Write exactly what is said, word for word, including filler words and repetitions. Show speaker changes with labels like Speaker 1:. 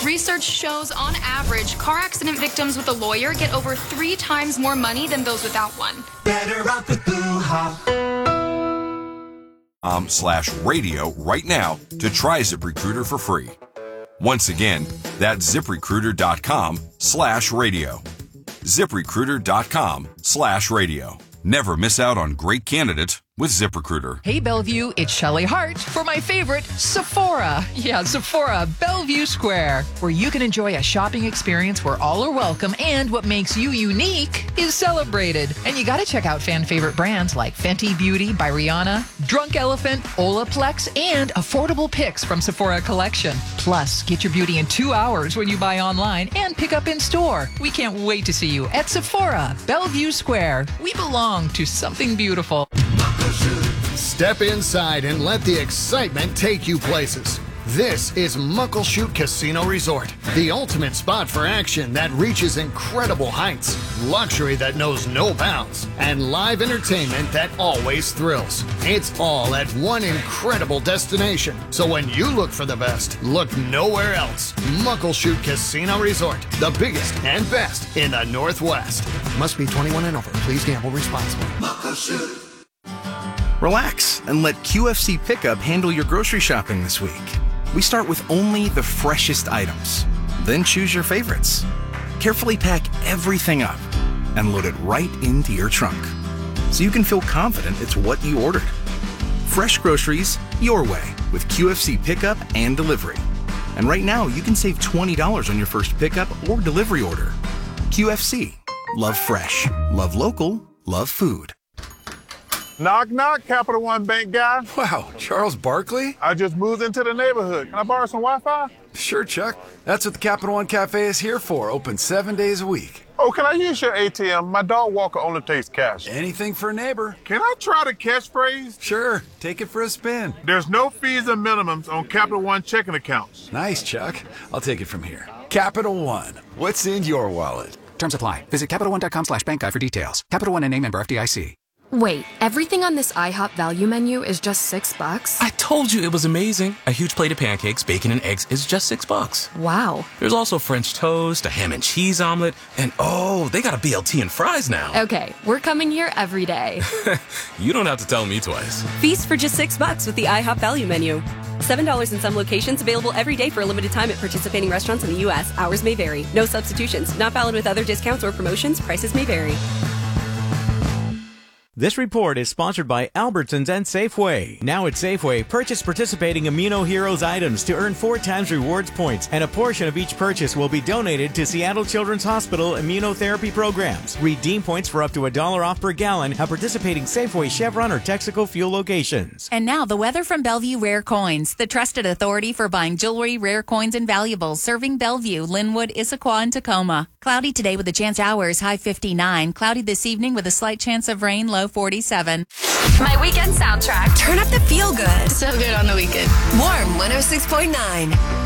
Speaker 1: Research shows, on average, car accident victims with a lawyer get over three times more money than those without one.
Speaker 2: Better off with Boo-ha.
Speaker 3: Um, slash radio right now to try ZipRecruiter for free. Once again, that's ZipRecruiter.com slash radio. ZipRecruiter.com slash radio. Never miss out on great candidates with ZipRecruiter.
Speaker 4: Hey, Bellevue, it's Shelley Hart for my favorite, Sephora. Yeah, Sephora, Bellevue Square, where you can enjoy a shopping experience where all are welcome and what makes you unique is celebrated. And you got to check out fan favorite brands like Fenty Beauty by Rihanna, Drunk Elephant, Olaplex, and affordable picks from Sephora Collection. Plus, get your beauty in two hours when you buy online and pick up in store. We can't wait to see you at Sephora, Bellevue Square. We belong to something beautiful.
Speaker 5: Step inside and let the excitement take you places. This is Muckleshoot Casino Resort, the ultimate spot for action that reaches incredible heights, luxury that knows no bounds, and live entertainment that always thrills. It's all at one incredible destination. So when you look for the best, look nowhere else. Muckleshoot Casino Resort, the biggest and best in the Northwest. Must be twenty-one and over. Please gamble responsibly.
Speaker 2: Muckleshoot.
Speaker 6: Relax and let Q F C Pickup handle your grocery shopping this week. We start with only the freshest items. Then choose your favorites. Carefully pack everything up and load it right into your trunk so you can feel confident it's what you ordered. Fresh groceries your way with Q F C Pickup and Delivery. And right now, you can save twenty dollars on your first pickup or delivery order. Q F C. Love fresh. Love local. Love food.
Speaker 7: Knock, knock, Capital One Bank guy.
Speaker 8: Wow, Charles Barkley?
Speaker 7: I just moved into the neighborhood. Can I borrow some Wi-Fi?
Speaker 8: Sure, Chuck. That's what the Capital One Cafe is here for, open seven days a week.
Speaker 7: Oh, can I use your A T M? My dog walker only takes cash.
Speaker 8: Anything for a neighbor.
Speaker 7: Can I try the catchphrase?
Speaker 8: Sure, take it for a spin.
Speaker 7: There's no fees or minimums on Capital One checking accounts.
Speaker 8: Nice, Chuck. I'll take it from here. Capital One, what's in your wallet?
Speaker 9: Terms apply. Visit CapitalOne.com slash bank guide for details. Capital One and a member F D I C.
Speaker 10: Wait, everything on this IHOP value menu is just six bucks?
Speaker 11: I told you it was amazing. A huge plate of pancakes, bacon, and eggs is just six bucks.
Speaker 10: Wow.
Speaker 11: There's also French toast, a ham and cheese omelet, and oh, they got a B L T and fries now.
Speaker 10: Okay, we're coming here every day.
Speaker 11: You don't have to tell me twice.
Speaker 12: Feast for just six bucks with the IHOP value menu. seven dollars in some locations, available every day for a limited time at participating restaurants in the U S. Hours may vary. No substitutions. Not valid with other discounts or promotions. Prices may vary.
Speaker 13: This report is sponsored by Albertsons and Safeway. Now at Safeway, purchase participating Immuno Heroes items to earn four times rewards points, and a portion of each purchase will be donated to Seattle Children's Hospital immunotherapy programs. Redeem points for up to a dollar off per gallon at participating Safeway, Chevron, or Texaco fuel locations.
Speaker 14: And now the weather from Bellevue Rare Coins, the trusted authority for buying jewelry, rare coins, and valuables, serving Bellevue, Linwood, Issaquah, and Tacoma. Cloudy today with a chance hours, high fifty-nine. Cloudy this evening with a slight chance of rain, low forty-seven.
Speaker 15: My weekend soundtrack.
Speaker 16: Turn up the feel good.
Speaker 15: So good on the weekend.
Speaker 16: Warm one oh six point nine.